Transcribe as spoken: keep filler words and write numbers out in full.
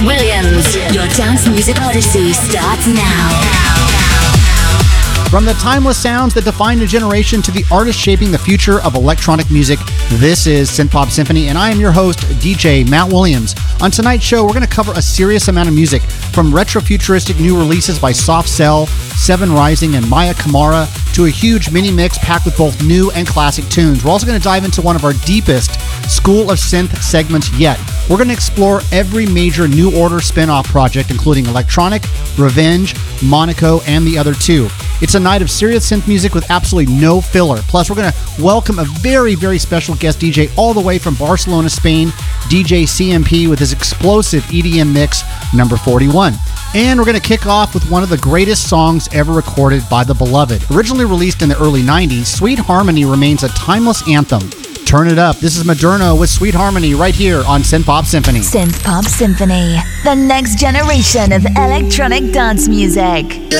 Williams. Your dance music odyssey starts now. From the timeless sounds that defined a generation to the artists shaping the future of electronic music, this is Synthpop Symphony, and I am your host, D J Matt Williams. On tonight's show, we're going to cover a serious amount of music, from retro-futuristic new releases by Soft Cell, Seven Rising, and Maya Kamara, to a huge mini-mix packed with both new and classic tunes. We're also going to dive into one of our deepest School of Synth segments yet. We're going to explore every major New Order spin-off project, including Electronic, Revenge, Monaco, and the other two. It's a night of serious synth music with absolutely no filler. Plus, we're going to welcome a very, very special guest D J all the way from Barcelona, Spain, D J C M P, with his explosive E D M mix, number forty-one. And we're going to kick off with one of the greatest songs ever recorded by the beloved. Originally released in the early nineties, Sweet Harmony remains a timeless anthem. Turn it up. This is Moderno with Sweet Harmony right here on Synthpop Symphony. Synthpop Symphony, the next generation of electronic dance music.